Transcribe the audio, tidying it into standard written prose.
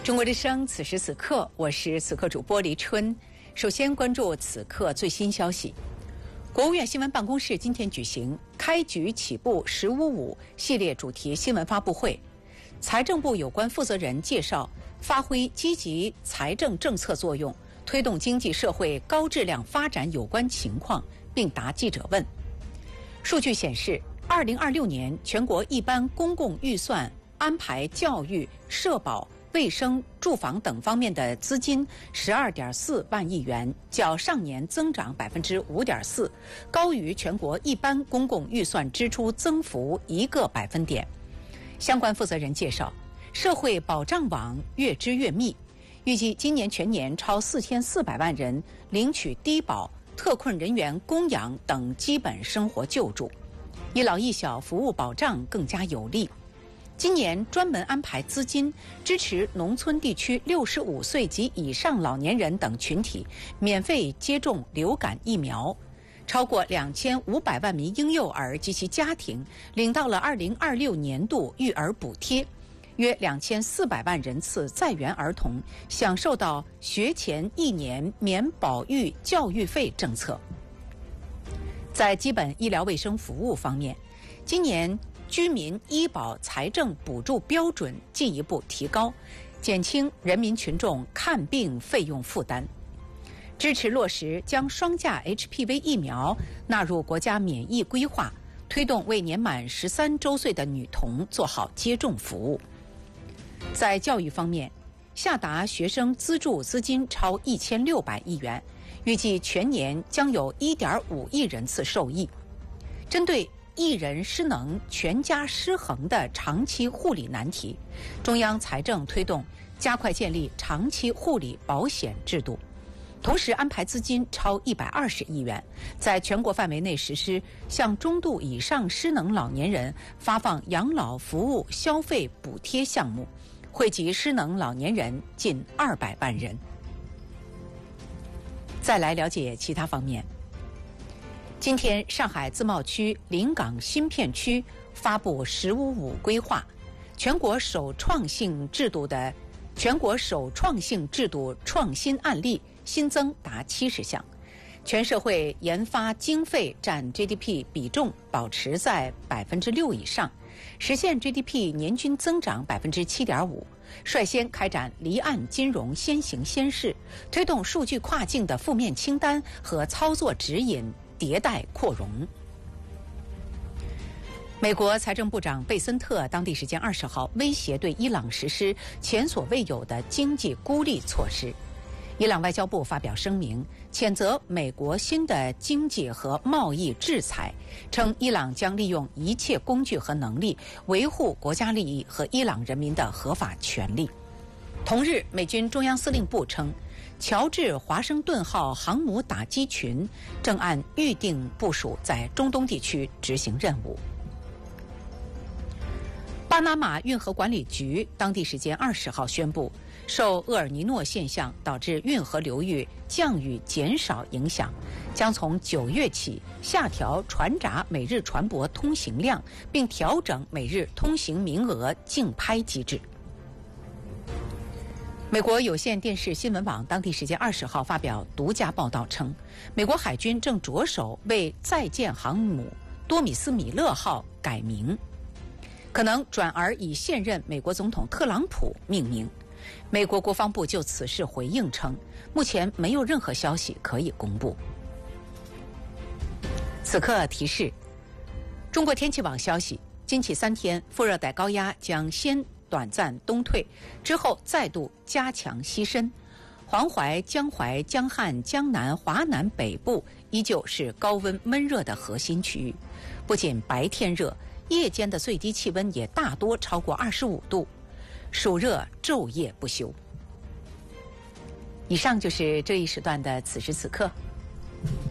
中国之声，此时此刻，我是此刻主播黎春。首先关注此刻最新消息。国务院新闻办公室今天举行开局起步“1055”系列主题新闻发布会，财政部有关负责人介绍发挥积极财政政策作用，推动经济社会高质量发展有关情况，并答记者问。数据显示，2026年全国一般公共预算安排教育、社保、卫生、住房等方面的资金12.4万亿元，较上年增长5.4%，高于全国一般公共预算支出增幅1个百分点。相关负责人介绍，社会保障网越织越密，预计今年全年超4400万人领取低保、特困人员供养等基本生活救助，一老一小服务保障更加有力。今年专门安排资金支持农村地区65岁及以上老年人等群体免费接种流感疫苗，超过2500万名婴幼儿及其家庭领到了2026年度育儿补贴，约2400万人次在园儿童享受到学前1年免保育教育费政策。在基本医疗卫生服务方面，今年居民医保财政补助标准进一步提高，减轻人民群众看病费用负担，支持落实将双价 HPV 疫苗纳入国家免疫规划，推动为年满13周岁的女童做好接种服务。在教育方面，下达学生资助资金超1600亿元，预计全年将有1.5亿人次受益。针对一人失能、全家失衡的长期护理难题，中央财政推动加快建立长期护理保险制度，同时安排资金超120亿元，在全国范围内实施向中度以上失能老年人发放养老服务消费补贴项目，惠及失能老年人近200万人。再来了解其他方面。今天，上海自贸区临港新片区发布“1055”规划，全国首创性制度创新案例新增达70项，全社会研发经费占 GDP 比重保持在6%以上，实现 GDP 年均增长7.5%，率先开展离岸金融先行先试，推动数据跨境的负面清单和操作指引迭代扩容。美国财政部长贝森特当地时间20号威胁对伊朗实施前所未有的经济孤立措施。伊朗外交部发表声明，谴责美国新的经济和贸易制裁，称伊朗将利用一切工具和能力维护国家利益和伊朗人民的合法权利。同日，美军中央司令部称，乔治华盛顿号航母打击群正按预定部署在中东地区执行任务。巴拿马运河管理局当地时间20号宣布，受厄尔尼诺现象导致运河流域降雨减少影响，将从9月起下调船闸每日船舶通行量，并调整每日通行名额竞拍机制。美国有线电视新闻网当地时间20号发表独家报道称，美国海军正着手为在建航母多米斯米勒号改名，可能转而以现任美国总统特朗普命名。美国国防部就此事回应称，目前没有任何消息可以公布。此刻提示：中国天气网消息，今起3天，副热带高压将先短暂东退，之后再度加强西伸。黄淮、江淮、江汉、江南、华南北部依旧是高温闷热的核心区域，不仅白天热，夜间的最低气温也大多超过25度，暑热昼夜不休。以上就是这一时段的此时此刻。